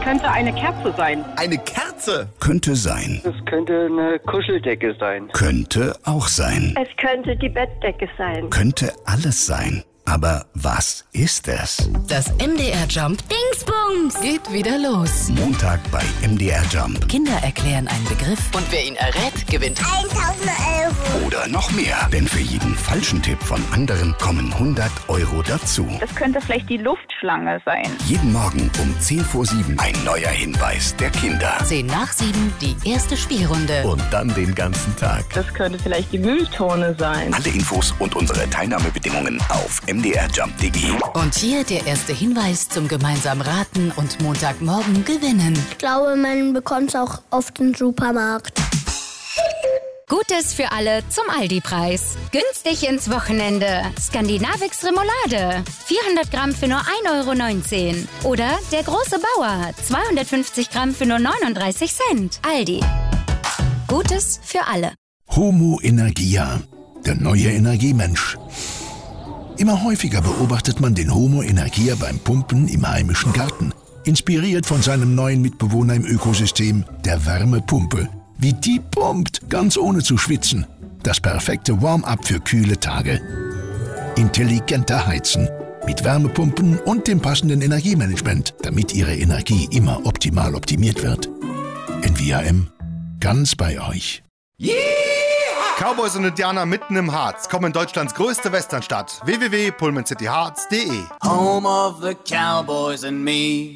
könnte eine Kerze sein. Eine Kerze? Könnte sein. Es könnte eine Kuscheldecke sein. Könnte auch sein. Es könnte die Bettdecke sein. Könnte alles sein. Aber was ist es? Das MDR Jump Dingsbums geht wieder los. Montag bei MDR Jump. Kinder erklären einen Begriff und wer ihn errät, gewinnt 1000 Euro. Oder noch mehr. Denn für jeden falschen Tipp von anderen kommen 100 Euro dazu. Das könnte vielleicht die Luftschlange sein. Jeden Morgen um 10 vor 7 ein neuer Hinweis der Kinder. 10 nach 7 die erste Spielrunde. Und dann den ganzen Tag. Das könnte vielleicht die Mülltonne sein. Alle Infos und unsere Teilnahmebedingungen auf mdrjump.de. Und hier der erste Hinweis zum gemeinsamen Raten und Montagmorgen gewinnen. Ich glaube, man bekommt es auch auf den Supermarkt. Gutes für alle zum Aldi-Preis. Günstig ins Wochenende. Skandinavix Remoulade. 400 Gramm für nur 1,19 €. Oder der große Bauer. 250 Gramm für nur 39 Cent. Aldi. Gutes für alle. Homo Energia, der neue Energiemensch. Immer häufiger beobachtet man den Homo Energia beim Pumpen im heimischen Garten. Inspiriert von seinem neuen Mitbewohner im Ökosystem, der Wärmepumpe. Wie die pumpt, ganz ohne zu schwitzen. Das perfekte Warm-up für kühle Tage. Intelligenter Heizen. Mit Wärmepumpen und dem passenden Energiemanagement, damit Ihre Energie immer optimal optimiert wird. NVAM, ganz bei euch. Yeah! Cowboys und Indianer mitten im Harz kommen in Deutschlands größte Westernstadt. www.pullmancityharz.de. Home of the Cowboys and me.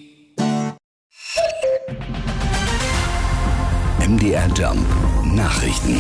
MDR Jump Nachrichten.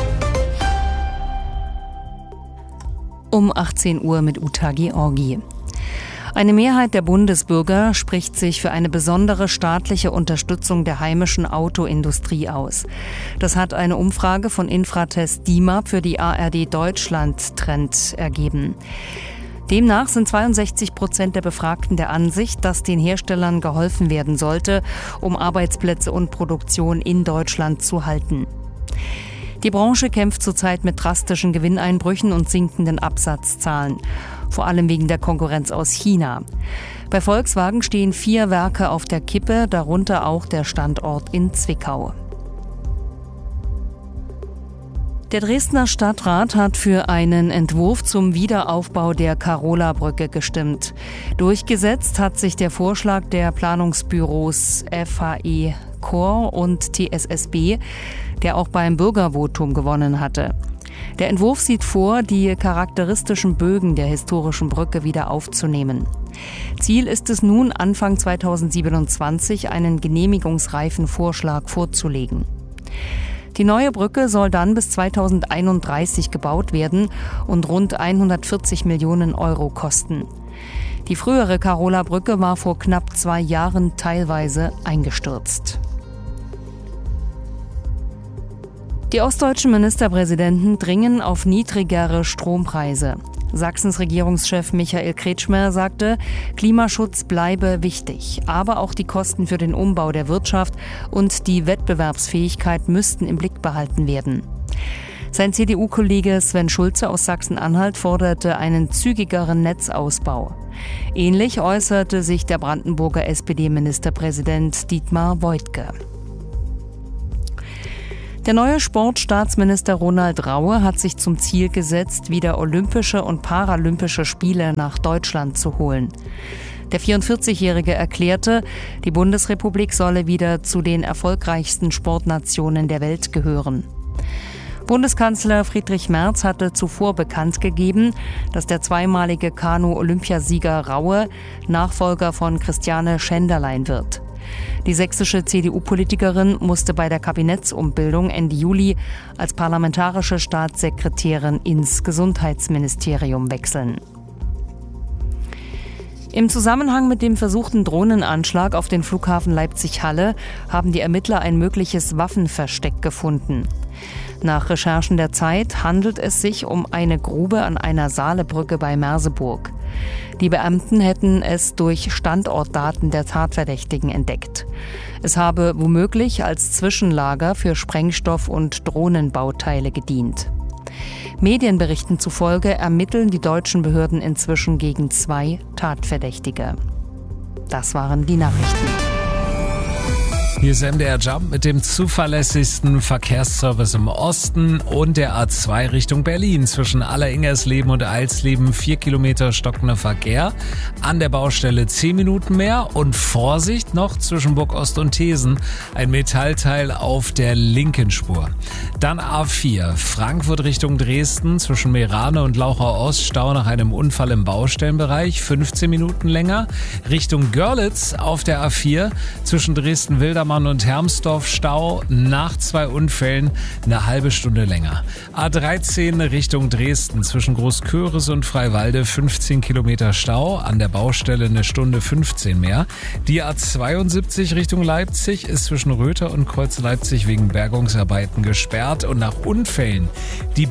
Um 18 Uhr mit Uta Georgi. Eine Mehrheit der Bundesbürger spricht sich für eine besondere staatliche Unterstützung der heimischen Autoindustrie aus. Das hat eine Umfrage von Infratest DIMAP für die ARD Deutschland Trend ergeben. Demnach sind 62% der Befragten der Ansicht, dass den Herstellern geholfen werden sollte, um Arbeitsplätze und Produktion in Deutschland zu halten. Die Branche kämpft zurzeit mit drastischen Gewinneinbrüchen und sinkenden Absatzzahlen, vor allem wegen der Konkurrenz aus China. Bei Volkswagen stehen 4 Werke auf der Kippe, darunter auch der Standort in Zwickau. Der Dresdner Stadtrat hat für einen Entwurf zum Wiederaufbau der Karola-Brücke gestimmt. Durchgesetzt hat sich der Vorschlag der Planungsbüros FHE Corps und TSSB, der auch beim Bürgervotum gewonnen hatte. Der Entwurf sieht vor, die charakteristischen Bögen der historischen Brücke wieder aufzunehmen. Ziel ist es nun, Anfang 2027 einen genehmigungsreifen Vorschlag vorzulegen. Die neue Brücke soll dann bis 2031 gebaut werden und rund 140 Millionen Euro kosten. Die frühere Karola-Brücke war vor knapp 2 Jahren teilweise eingestürzt. Die ostdeutschen Ministerpräsidenten dringen auf niedrigere Strompreise. Sachsens Regierungschef Michael Kretschmer sagte, Klimaschutz bleibe wichtig, aber auch die Kosten für den Umbau der Wirtschaft und die Wettbewerbsfähigkeit müssten im Blick behalten werden. Sein CDU-Kollege Sven Schulze aus Sachsen-Anhalt forderte einen zügigeren Netzausbau. Ähnlich äußerte sich der Brandenburger SPD-Ministerpräsident Dietmar Woidke. Der neue Sportstaatsminister Ronald Raue hat sich zum Ziel gesetzt, wieder Olympische und Paralympische Spiele nach Deutschland zu holen. Der 44-Jährige erklärte, die Bundesrepublik solle wieder zu den erfolgreichsten Sportnationen der Welt gehören. Bundeskanzler Friedrich Merz hatte zuvor bekannt gegeben, dass der zweimalige Kanu-Olympiasieger Raue Nachfolger von Christiane Schenderlein wird. Die sächsische CDU-Politikerin musste bei der Kabinettsumbildung Ende Juli als parlamentarische Staatssekretärin ins Gesundheitsministerium wechseln. Im Zusammenhang mit dem versuchten Drohnenanschlag auf den Flughafen Leipzig-Halle haben die Ermittler ein mögliches Waffenversteck gefunden. Nach Recherchen der Zeit handelt es sich um eine Grube an einer Saalebrücke bei Merseburg. Die Beamten hätten es durch Standortdaten der Tatverdächtigen entdeckt. Es habe womöglich als Zwischenlager für Sprengstoff- und Drohnenbauteile gedient. Medienberichten zufolge ermitteln die deutschen Behörden inzwischen gegen 2 Tatverdächtige. Das waren die Nachrichten. Hier ist MDR Jump mit dem zuverlässigsten Verkehrsservice im Osten und der A2 Richtung Berlin. Zwischen Alleringersleben und Eilsleben 4 Kilometer stockender Verkehr. An der Baustelle 10 Minuten mehr und Vorsicht noch zwischen Burgost und Thesen. Ein Metallteil auf der linken Spur. Dann A4 Frankfurt Richtung Dresden zwischen Meerane und Lauchau Ost. Stau nach einem Unfall im Baustellenbereich. 15 Minuten länger. Richtung Görlitz auf der A4 zwischen Dresden-Wildermann und Hermsdorf Stau nach 2 Unfällen eine halbe Stunde länger. A13 Richtung Dresden zwischen Großköris und Freiwalde 15 Kilometer Stau, an der Baustelle eine Stunde 15 mehr. Die A72 Richtung Leipzig ist zwischen Röther und Kreuz Leipzig wegen Bergungsarbeiten gesperrt und nach Unfällen die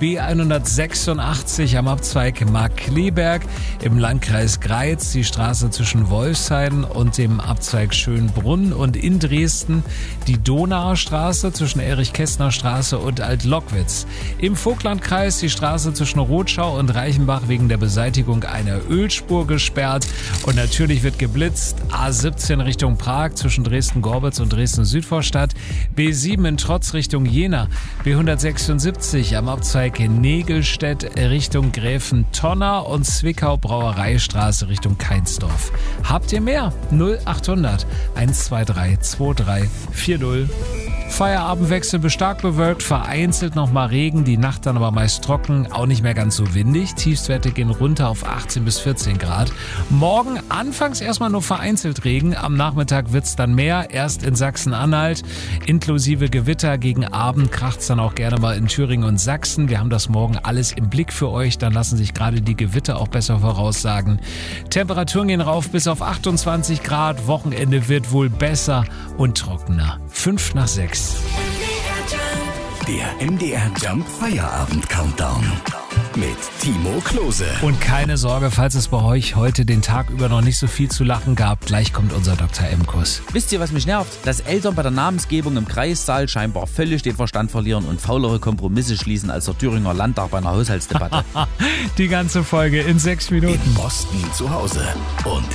B186 am Abzweig Markkleeberg im Landkreis Greiz, die Straße zwischen Wolfsheiden und dem Abzweig Schönbrunn und in Dresden die Donauer Straße zwischen Erich-Kästner-Straße und Alt-Lockwitz. Im Vogtlandkreis die Straße zwischen Rotschau und Reichenbach wegen der Beseitigung einer Ölspur gesperrt. Und natürlich wird geblitzt. A17 Richtung Prag zwischen Dresden-Gorbitz und Dresden-Südvorstadt. B7 in Trotz Richtung Jena. B176 am Abzweig Negelstedt Richtung Gräfentonner und Zwickau-Brauereistraße Richtung Keinsdorf. Habt ihr mehr? 0800 123 2340. Feierabendwechsel bis stark bewölkt, vereinzelt nochmal Regen, die Nacht dann aber meist trocken, auch nicht mehr ganz so windig. Tiefstwerte gehen runter auf 18 bis 14 Grad. Morgen anfangs erstmal nur vereinzelt Regen, am Nachmittag wird's dann mehr, erst in Sachsen-Anhalt, inklusive Gewitter, gegen Abend kracht's dann auch gerne mal in Thüringen und Sachsen. Wir haben das morgen alles im Blick für euch, dann lassen sich gerade die Gewitter auch besser voraussagen. Temperaturen gehen rauf bis auf 28 Grad, Wochenende wird wohl besser und trockener. 5 nach 6. Der MDR Jump Feierabend Countdown mit Timo Klose. Und keine Sorge, falls es bei euch heute den Tag über noch nicht so viel zu lachen gab, gleich kommt unser Dr. M-Kuss. Wisst ihr, was mich nervt? Dass Eltern bei der Namensgebung im Kreissaal scheinbar völlig den Verstand verlieren und faulere Kompromisse schließen als der Thüringer Landtag bei einer Haushaltsdebatte. Die ganze Folge in 6 Minuten. In Boston zu Hause und